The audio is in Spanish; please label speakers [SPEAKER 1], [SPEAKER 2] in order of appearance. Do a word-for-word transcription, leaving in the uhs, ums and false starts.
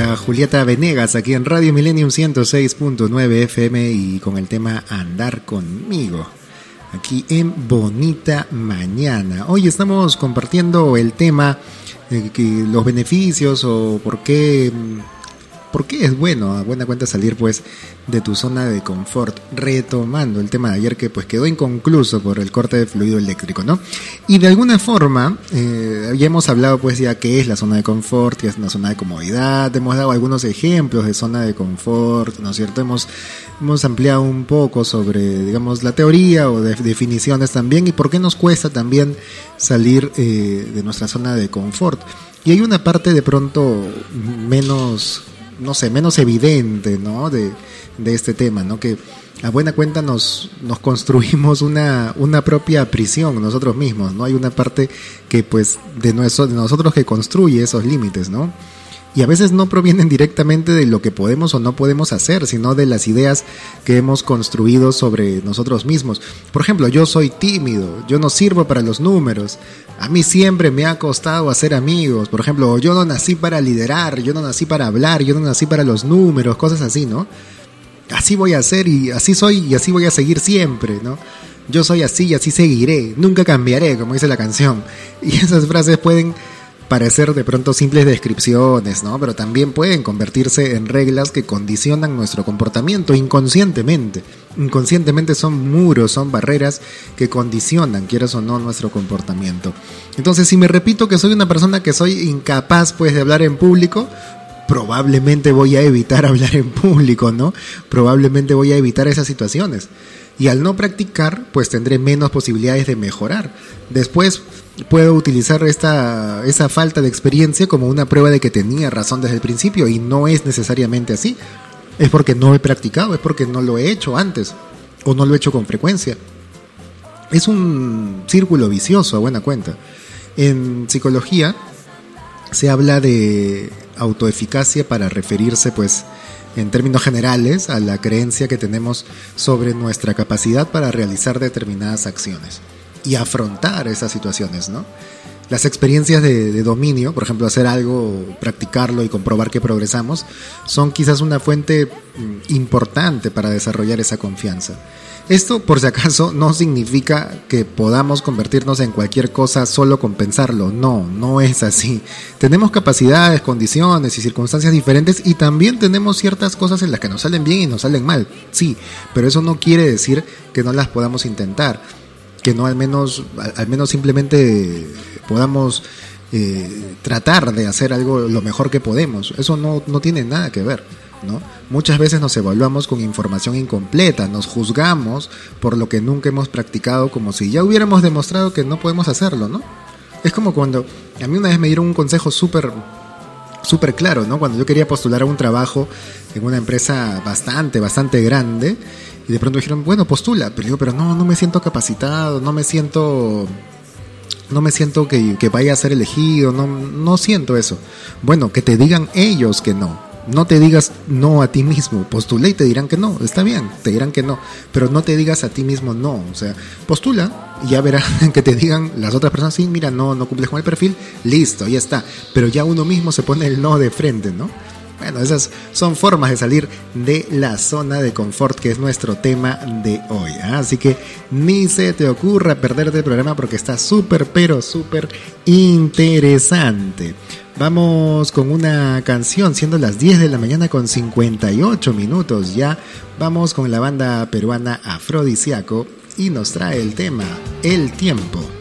[SPEAKER 1] Era Julieta Venegas aquí en Radio Millennium ciento seis punto nueve F M y con el tema Andar Conmigo, aquí en Bonita Mañana. Hoy estamos compartiendo el tema de que los beneficios o por qué, por qué es bueno, a buena cuenta, salir pues de tu zona de confort, retomando el tema de ayer que pues quedó inconcluso por el corte de fluido eléctrico, ¿no? Y de alguna forma, eh, ya hemos hablado pues ya qué es la zona de confort, qué es una zona de comodidad, hemos dado algunos ejemplos de zona de confort, ¿no es cierto? Hemos, hemos ampliado un poco sobre, digamos, la teoría o de, definiciones también y por qué nos cuesta también salir eh, de nuestra zona de confort. Y hay una parte de pronto menos, no sé, menos evidente, ¿no? De, de este tema, ¿no? Que a buena cuenta nos, nos construimos una, una propia prisión nosotros mismos, ¿no? Hay una parte que pues de, nuestro, de nosotros que construye esos límites, ¿no? Y a veces no provienen directamente de lo que podemos o no podemos hacer, sino de las ideas que hemos construido sobre nosotros mismos. Por ejemplo, yo soy tímido, yo no sirvo para los números, a mí siempre me ha costado hacer amigos. Por ejemplo, yo no nací para liderar, yo no nací para hablar, yo no nací para los números, cosas así, ¿no? Así voy a ser y así soy y así voy a seguir siempre, ¿no? Yo soy así y así seguiré, nunca cambiaré, como dice la canción. Y esas frases pueden parecer de pronto simples descripciones, ¿no? Pero también pueden convertirse en reglas que condicionan nuestro comportamiento inconscientemente. Inconscientemente son muros, son barreras que condicionan, quieras o no, nuestro comportamiento. Entonces, si me repito que soy una persona que soy incapaz, pues, de hablar en público, probablemente voy a evitar hablar en público, ¿no? Probablemente voy a evitar esas situaciones. Y al no practicar, pues tendré menos posibilidades de mejorar. Después puedo utilizar esta, esa falta de experiencia como una prueba de que tenía razón desde el principio, y no es necesariamente así. Es porque no he practicado, es porque no lo he hecho antes, o no lo he hecho con frecuencia. Es un círculo vicioso, a buena cuenta. En psicología se habla de autoeficacia para referirse, pues, en términos generales, a la creencia que tenemos sobre nuestra capacidad para realizar determinadas acciones y afrontar esas situaciones, ¿no? Las experiencias de, de dominio, por ejemplo, hacer algo, practicarlo y comprobar que progresamos, son quizás una fuente importante para desarrollar esa confianza. Esto, por si acaso, no significa que podamos convertirnos en cualquier cosa solo con pensarlo. No, no es así. Tenemos capacidades, condiciones y circunstancias diferentes, y también tenemos ciertas cosas en las que nos salen bien y nos salen mal. Sí, pero eso no quiere decir que no las podamos intentar, que no al menos, al menos simplemente podamos eh, tratar de hacer algo lo mejor que podemos. Eso no, no tiene nada que ver, ¿no? Muchas veces nos evaluamos con información incompleta, nos juzgamos por lo que nunca hemos practicado, como si ya hubiéramos demostrado que no podemos hacerlo, ¿no? Es como cuando a mí una vez me dieron un consejo súper súper claro, ¿no? Cuando yo quería postular a un trabajo en una empresa bastante, bastante grande, y de pronto dijeron, bueno, postula, pero digo, pero no, no me siento capacitado, no me siento... No me siento que, que vaya a ser elegido, no, no siento eso. Bueno, que te digan ellos que no. No te digas no a ti mismo. Postula y te dirán que no. Está bien, te dirán que no. Pero no te digas a ti mismo no. O sea, postula y ya verás que te digan las otras personas, sí, mira, no, no cumples con el perfil. Listo, ya está. Pero ya uno mismo se pone el no de frente, ¿no? Bueno, esas son formas de salir de la zona de confort, que es nuestro tema de hoy, ¿eh? Así que ni se te ocurra perderte el programa porque está súper, pero súper interesante. Vamos con una canción, siendo las diez de la mañana con cincuenta y ocho minutos ya. Vamos con la banda peruana Afrodisíaco y nos trae el tema El Tiempo.